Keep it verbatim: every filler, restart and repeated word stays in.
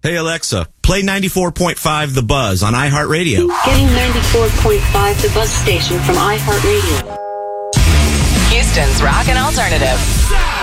Hey, Alexa, play ninety-four point five The Buzz on iHeartRadio. Getting ninety-four point five The Buzz station from iHeartRadio. Houston's Rock and Alternative.